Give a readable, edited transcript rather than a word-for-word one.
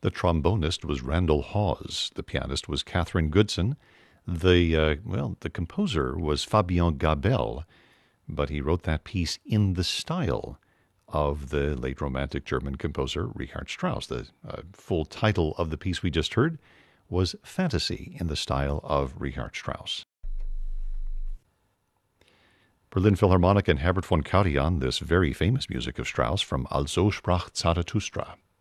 The trombonist was Randall Hawes. The pianist was Catherine Goodson. The composer was Fabien Gabel, but he wrote that piece in the style of the late Romantic German composer Richard Strauss. The full title of the piece we just heard was Fantasy in the style of Richard Strauss. Berlin Philharmonic and Herbert von Karajan, this very famous music of Strauss from Also sprach Zarathustra.